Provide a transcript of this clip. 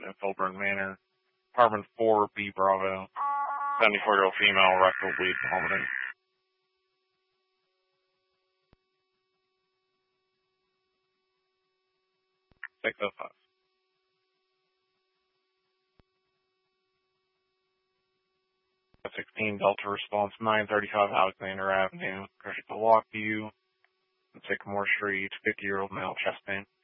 in Filburn Manor. Apartment 4B Bravo. 74-year-old female, rectal bleed, vomiting. 605. 16 Delta response, 935 Alexander Avenue, Critical Walkview, Sycamore Street, 50-year-old male, chest pain.